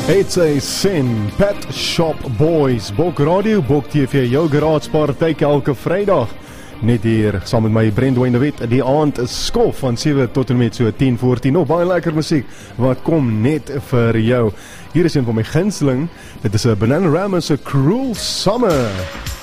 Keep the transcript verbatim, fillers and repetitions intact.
It's a sin, Pet Shop Boys, Bok Radio, Bok T V, jou garaadspartytjie elke Vrydag. Net hier, saam met my Brandwyn de Wet, die aand is skof van sewe tot en met so tien voor tien, nog baie lekker musiek, wat kom net vir jou. Hier is een van my gunsteling, dit is 'n Bananarama se Cruel Summer.